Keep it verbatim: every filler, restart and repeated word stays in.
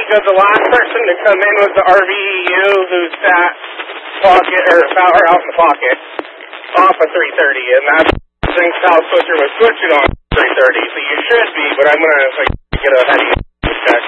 because the last person to come in was the R V E U who sat pocket, or power out in the pocket off of three thirty, and that's the power switcher was switching on three thirty, so you should be, but I'm going to like, get ahead of you.